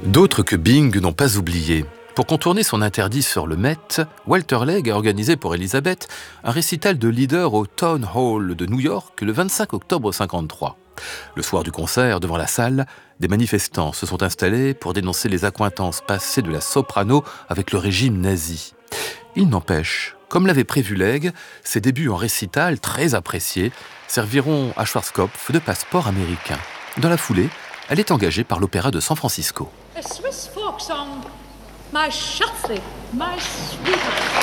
D'autres que Bing n'ont pas oublié. Pour contourner son interdit sur le Met, Walter Legg a organisé pour Elizabeth un récital de leader au Town Hall de New York le 25 octobre 1953. Le soir du concert, devant la salle, des manifestants se sont installés pour dénoncer les accointances passées de la soprano avec le régime nazi. Il n'empêche, comme l'avait prévu Legg, ses débuts en récital, très appréciés, serviront à Schwarzkopf de passeport américain. Dans la foulée, elle est engagée par l'Opéra de San Francisco. A Swiss folk song, My Schatzi, My Sweetheart.